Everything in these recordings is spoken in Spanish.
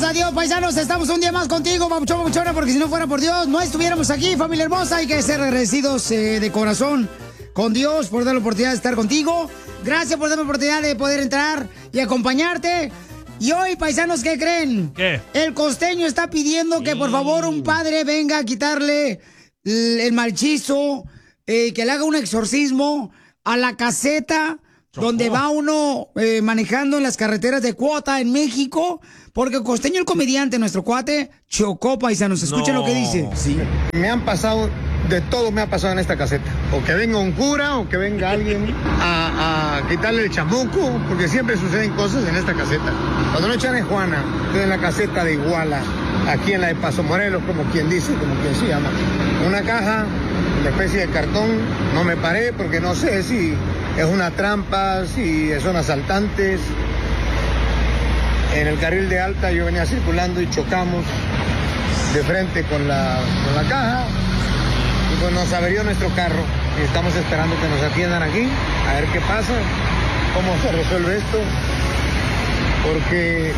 a Dios, paisanos, estamos un día más contigo, papuchón, papuchona, porque si no fuera por Dios, no estuviéramos aquí, familia hermosa. Hay que ser agradecidos de corazón con Dios por dar la oportunidad de estar contigo. Gracias por darme la oportunidad de poder entrar y acompañarte. Y hoy, paisanos, ¿qué creen? ¿Qué? El costeño está pidiendo que por favor un padre venga a quitarle el malchizo, que le haga un exorcismo a la caseta donde va uno manejando en las carreteras de Cuota en México, porque el costeño, el comediante, nuestro cuate, chocó, paisanos. Escuchen lo que dice. Sí. Me han pasado, de todo me ha pasado en esta caseta. O que venga un cura o que venga alguien a quitarle el chamuco, porque siempre suceden cosas en esta caseta. Cuando no echan en Juana, estoy en la caseta de Iguala, aquí en la de Paso Morelos, como quien dice, como quien se llama. Una caja, una especie de cartón, no me paré porque no sé si es una trampa, si son asaltantes. En el carril de alta yo venía circulando y chocamos de frente con la caja y pues nos averió nuestro carro. Y estamos esperando que nos atiendan aquí, a ver qué pasa, cómo se resuelve esto, porque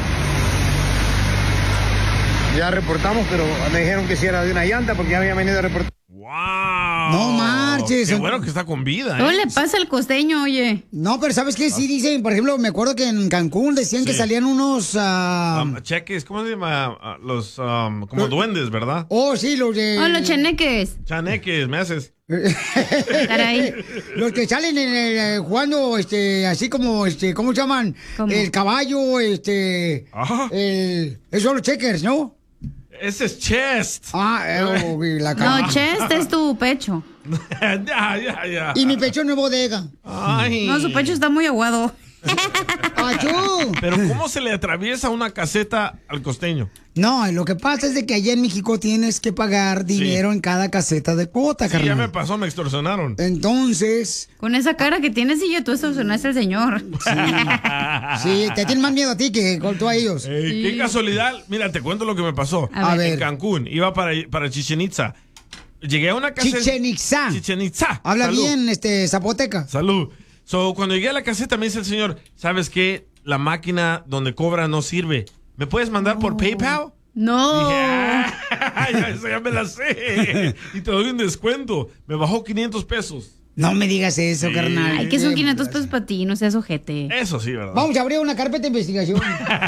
ya reportamos, pero me dijeron que si era de una llanta porque ya había venido a reportar. ¡Wow! No marches. Qué bueno que está con vida, ¿Qué le pasa al costeño, oye? No, pero ¿sabes qué? Sí dicen, por ejemplo, me acuerdo que en Cancún decían que salían unos... cheques, ¿cómo se llama? Los, como duendes, ¿verdad? Oh, sí, los de... Oh, los chaneques. Chaneques, me haces. Caray. Los que salen en el, jugando, así como, ¿cómo se llaman? ¿Cómo? El caballo, Ajá. esos son los checkers, ¿no? Ese es chest. La No, chest es tu pecho. ya. Y mi pecho no es bodega. Ay. No, su pecho está muy aguado. ¡Achú! Pero ¿cómo se le atraviesa una caseta al costeño? No, lo que pasa es de que allá en México tienes que pagar dinero en cada caseta de cuota, Sí, carnal. ya me pasó, me extorsionaron. Entonces... Con esa cara que tienes y yo, tú extorsionaste al señor. Sí, te tienen más miedo a ti que tú a ellos. Qué casualidad. Mira, te cuento lo que me pasó. A ver. En Cancún, iba para Chichén Itzá. Llegué a una caseta. Chichén Itzá. Habla Salud. bien, zapoteca. Salud. Cuando llegué a la caseta me dice el señor, ¿sabes qué? La máquina donde cobra no sirve. ¿Me puedes mandar por PayPal? No. Dije, eso ya me la sé. Y te doy un descuento. Me bajó 500 pesos. No me digas eso, carnal. Ay, que son 500 pesos para ti, no seas ojete. Eso sí, ¿verdad? Vamos a abrir una carpeta de investigación.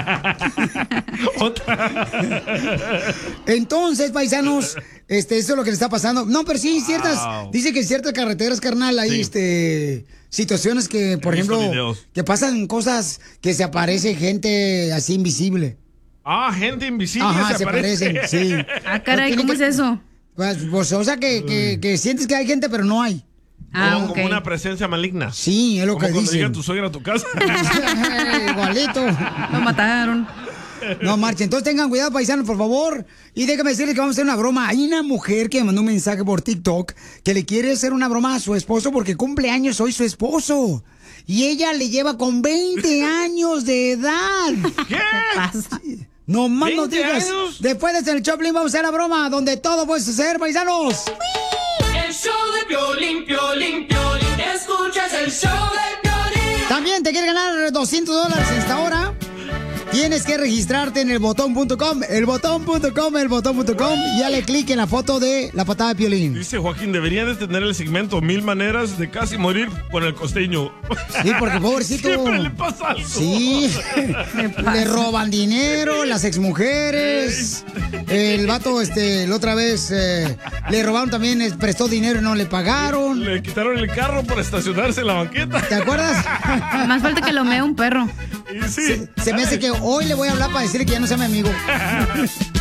Entonces, paisanos, eso es lo que le está pasando. No, pero sí, dice que en ciertas carreteras, carnal, hay situaciones que, por ejemplo, que pasan cosas que se aparece gente así invisible. Gente invisible. Ajá, se aparecen, sí. Ah, caray, ¿cómo es eso? Pues, o sea, que sientes que hay gente, pero no hay. Como una presencia maligna. Sí, es lo como que cuando dicen. llega tu suegra a tu casa. Igualito. Lo mataron. No marchen. Entonces tengan cuidado, paisanos, por favor. Y déjame decirles que vamos a hacer una broma. Hay una mujer que me mandó un mensaje por TikTok que le quiere hacer una broma a su esposo porque cumple años hoy su esposo. Y ella le lleva con 20 años de edad. ¿Qué? Pasa. No más no 20 digas. años. Después de el Choplin vamos a hacer la broma donde todo puede suceder, paisanos. El show de Piolín, Piolín, Piolín. Escuchas el show de Piolín. También te quieres ganar $200 esta hora. Tienes que registrarte en elbotón.com, elbotón.com, y dale clic en la foto de la patada de Piolín. Dice Joaquín, deberían de tener el segmento 1000 maneras de casi morir con el costeño. Sí, porque pobrecito. Siempre le pasa algo. Sí, le roban dinero, las exmujeres. El vato, la otra vez le robaron también, prestó dinero y no le pagaron. Le quitaron el carro por estacionarse en la banqueta. ¿Te acuerdas? Más falta que lo mea un perro. Y sí. Se me hace que hoy le voy a hablar para decirle que ya no sea mi amigo.